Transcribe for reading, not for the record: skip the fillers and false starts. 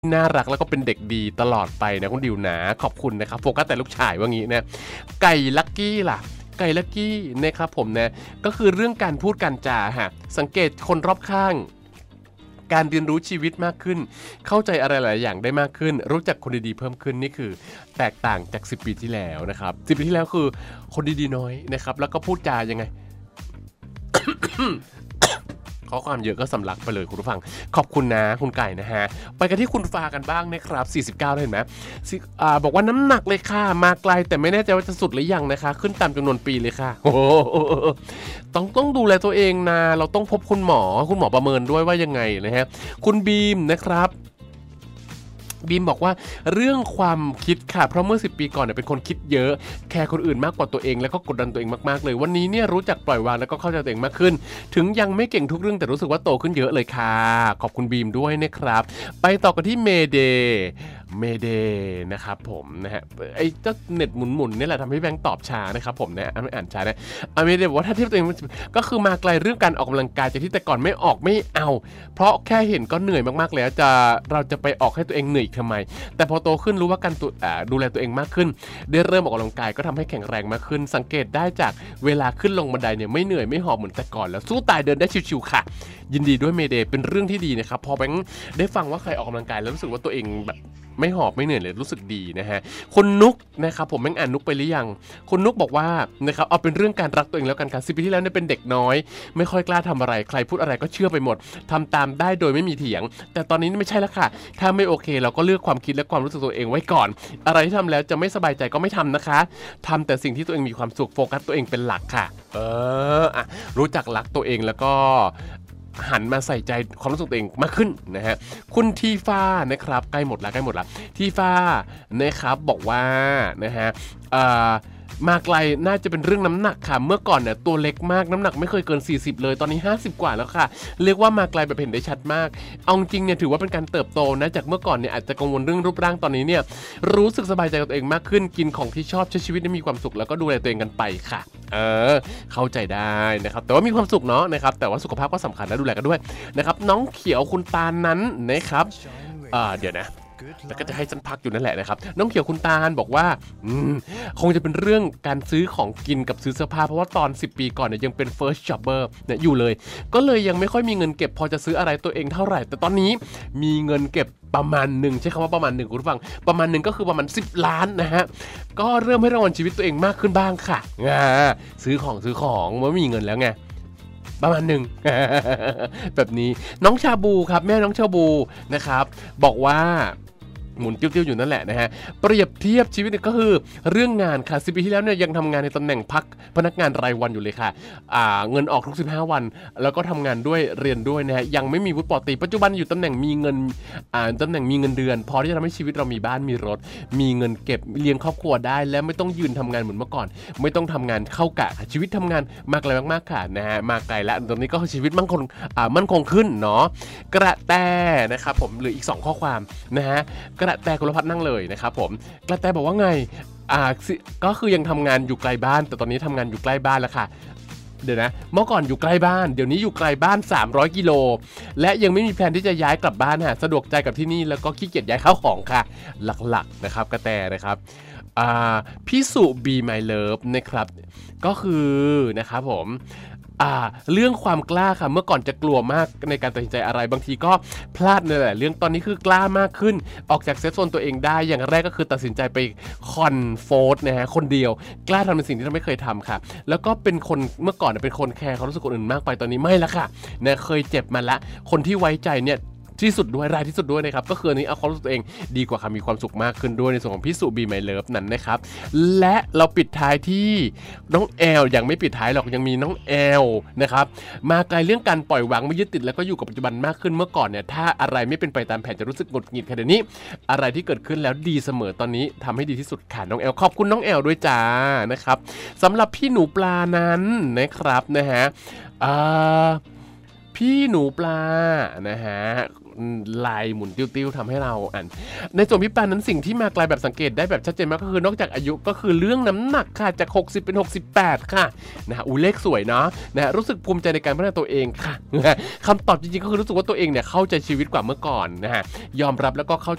น่ารักแล้วก็เป็นเด็กดีตลอดไปนะคุณดิวนะขอบคุณนะครับโฟกัสแต่ลูกชายว่างี้นะไก่ลักกี้ล่ะไก่ลักกี้นะครับผมนะก็คือเรื่องการพูดการจาฮะสังเกตคนรอบข้างการเรียนรู้ชีวิตมากขึ้นเข้าใจอะไรหลายอย่างได้มากขึ้นรู้จักคนดีๆเพิ่มขึ้นนี่คือแตกต่างจาก10 ปีที่แล้วนะครับ10 ปีที่แล้วคือคนดีๆน้อยนะครับแล้วก็พูดจายังไง ข้อความเยอะก็สำลักไปเลยคุณผู้ฟังขอบคุณนะคุณไก่นะฮะไปกันที่คุณฟ้ากันบ้างนะครับ49เห็นไหมบอกว่าน้ำหนักเลยค่ะมาไกลแต่ไม่แน่ใจว่าจะสุดหรือยังนะคะขึ้นตามจำนวนปีเลยค่ะโอ้ต้องดูแลตัวเองนะเราต้องพบคุณหมอประเมินด้วยว่ายังไงนะฮะคุณบีมนะครับบีมบอกว่าเรื่องความคิดค่ะเพราะเมื่อ10 ปีก่อนเนี่ยเป็นคนคิดเยอะแคร์คนอื่นมากกว่าตัวเองแล้วก็กดดันตัวเองมากๆเลยวันนี้เนี่ยรู้จักปล่อยวางแล้วก็เข้าใจตัวเองมากขึ้นถึงยังไม่เก่งทุกเรื่องแต่รู้สึกว่าโตขึ้นเยอะเลยค่ะขอบคุณบีมด้วยนะครับไปต่อกันที่เมเดนะครับผมนะฮะไอ้เจ้าเน็ตหมุนนี่แหละทำให้แบงค์ตอบช้านะครับผมนะอ่านช้านะเมเดบอกว่าถ้าเทียบตัวเองก็คือมาไกลเรื่องการออกกำลังกายจากที่แต่ก่อนไม่ออกไม่เอาเพราะแค่เห็นก็เหนื่อยมากๆแล้วเราจะไปออกให้ตัวเองเหนื่อยทำไมแต่พอโตขึ้นรู้ว่าการดูแลตัวเองมากขึ้นได้เริ่มออกกำลังกายก็ทำให้แข็งแรงมากขึ้นสังเกตได้จากเวลาขึ้นลงบันไดเนี่ยไม่เหนื่อยไม่หอบเหมือนแต่ก่อนแล้วสู้ตายเดินได้ชิวๆค่ะยินดีด้วยเมเดย์เป็นเรื่องที่ดีนะครับพอแบงค์ได้ฟังว่าใครออกกำลังกายแล้วรู้สึกว่าตัวเองแบบไม่หอบไม่เหนื่อยเลยรู้สึกดีนะฮะคุณนุกนะครับผมแม่งอ่านนุกไปหรือยังคุณนุกบอกว่านะครับเอาเป็นเรื่องการรักตัวเองแล้วกันค่ะ10 ปีที่แล้วเนี่ยเป็นเด็กน้อยไม่ค่อยกล้าทำอะไรใครพูดอะไรก็เชื่อไปหมดทำตามได้โดยไม่มีเถียงแต่ตอนนี้ไม่ใช่แล้วค่ะถ้าไม่โอเคเราก็เลือกความคิดและความรู้สึกตัวเองไว้ก่อนอะไรที่ทำแล้วจะไม่สบายใจก็ไม่ทำนะคะทำแต่สิ่งที่ตัวเองมีความสุขโฟกัสตัวเองเป็นหลักค่ะรู้จักรักตัวเองแล้วก็หันมาใส่ใจความรู้สึกตัวเองมากขึ้นนะฮะคุณทีฟ้านะครับใกล้หมดแล้วทีฟ้านะครับบอกว่านะฮะมาไกลน่าจะเป็นเรื่องน้ำหนักค่ะเมื่อก่อนเนี่ยตัวเล็กมากน้ำหนักไม่เคยเกิน40เลยตอนนี้50กว่าแล้วค่ะเรียกว่ามาไกลแบบเห็นได้ชัดมากเอาจริงเนี่ยถือว่าเป็นการเติบโตนะจากเมื่อก่อนเนี่ยอาจจะกังวลเรื่องรูปร่างตอนนี้เนี่ยรู้สึกสบายใจกับตัวเองมากขึ้นกินของที่ชอบใช้ชีวิตให้มีความสุขแล้วก็ดูแลตัวเองกันไปค่ะเข้าใจได้นะครับแต่ว่ามีความสุขเนาะนะครับแต่ว่าสุขภาพก็สำคัญและดูแลกันด้วยนะครับน้องเขียวคุณตาลนั้นนะครับเดี๋ยวนะแล้วก็จะให้ฉันพักอยู่นั่นแหละนะครับน้องเขียวคุณตาลบอกว่าคงจะเป็นเรื่องการซื้อของกินกับซื้อเสื้อผ้าเพราะว่าตอน10 ปีก่อนเนี่ยยังเป็น first jobber เนี่ยอยู่เลยก็เลยยังไม่ค่อยมีเงินเก็บพอจะซื้ออะไรตัวเองเท่าไหร่แต่ตอนนี้มีเงินเก็บประมาณหนึ่งใช้คำว่าประมาณหนึ่งคุณผู้ฟังประมาณหนึ่งก็คือประมาณ10 ล้านนะฮะก็เริ่มให้รางวัลชีวิตตัวเองมากขึ้นบ้างค่ะซื้อของเมื่อมีเงินแล้วไงประมาณหนึ่ง แบบนี้น้องชาบูครับแม่น้องชาบูนะครับบอกว่าหมุนติ้วๆอยู่นั่นแหละนะฮะเปรียบเทียบชีวิตก็คือเรื่องงานค่ะ10 ปีที่แล้วเนี่ยยังทำงานในตำแหน่งพนักงานรายวันอยู่เลยค่ะเงินออกทุก15 วันแล้วก็ทำงานด้วยเรียนด้วยนะฮะยังไม่มีวุฒิป.ตรีปัจจุบันอยู่ตำแหน่งมีเงินตำแหน่งมีเงินเดือนพอที่จะทำให้ชีวิตเรามีบ้านมีรถมีเงินเก็บเลี้ยงครอบครัวได้และไม่ต้องยืนทำงานเหมือนเมื่อก่อนไม่ต้องทำงานเข้ากะชีวิตทำงานมาไกลมากๆค่ะนะฮะมาไกลแล้วตอนนี้ก็ชีวิตมั่นคงขึ้นเนาะกระแตนะครับผมเหลืออีก2ข้อความนะฮะกระแตกุลพัฒน์นั่งเลยนะครับผมกระแตบอกว่าไงก็คือยังทำงานอยู่ไกลบ้านแต่ตอนนี้ทำงานอยู่ใกล้บ้านแล้วค่ะเดี๋ยวนะเมื่อก่อนอยู่ใกล้บ้านเดี๋ยวนี้อยู่ไกลบ้าน300 กิโลและยังไม่มีแผนที่จะย้ายกลับบ้านฮะสะดวกใจกับที่นี่แล้วก็ขี้เกียจย้ายข้าวของค่ะหลักๆนะครับกระแตนะครับพี่สุ Be My Love นะครับก็คือนะครับผมเรื่องความกล้าค่ะเมื่อก่อนจะกลัวมากในการตัดสินใจอะไรบางทีก็พลาดในหลายเรื่องตอนนี้คือกล้ามากขึ้นออกจากเซฟโซนตัวเองได้อย่างแรกก็คือตัดสินใจไปคอนโฟร์ตนะฮะคนเดียวกล้าทำในสิ่งที่เราไม่เคยทำค่ะแล้วก็เป็นคนเมื่อก่อนเป็นคนแคร์เขารู้สึกคนอื่นมากไปตอนนี้ไม่ละค่ะเนี่ยเคยเจ็บมาละคนที่ไว้ใจเนี่ยที่สุดด้วยรายที่สุดด้วยนะครับก็คืออันนี้เอาความรู้สึกตัวเองดีกว่าค่ะมีความสุขมากขึ้นด้วยในส่วนของพี่สุ Be My Love นั้นนะครับและเราปิดท้ายที่น้องแอลยังไม่ปิดท้ายหรอกยังมีน้องแอลนะครับมาไกลเรื่องการปล่อยวางไม่ยึดติดแล้วก็อยู่กับปัจจุบันมากขึ้นเมื่อก่อนเนี่ยถ้าอะไรไม่เป็นไปตามแผนจะรู้สึกหงุดหงิดค่ะเดี๋ยวนี้อะไรที่เกิดขึ้นแล้วดีเสมอตอนนี้ทำให้ดีที่สุดค่ะน้องแอลขอบคุณน้องแอลด้วยจ้านะครับสำหรับพี่หนูปลานั้นนะครับนะฮะพี่หนูปลานะฮะลายหมุนติ้วๆทำให้เราอ่านในส่วนพี่ปานนั้นสิ่งที่มาไกลแบบสังเกตได้แบบชัดเจนมากก็คือนอกจากอายุก็คือเรื่องน้ำหนักค่ะจาก60เป็น68ค่ะนะฮะเลขสวยเนาะนะฮะรู้สึกภูมิใจในการพัฒนาตัวเองค่ะคำตอบจริงๆก็คือรู้สึกว่าตัวเองเนี่ยเข้าใจชีวิตกว่าเมื่อก่อนนะฮะยอมรับแล้วก็เข้า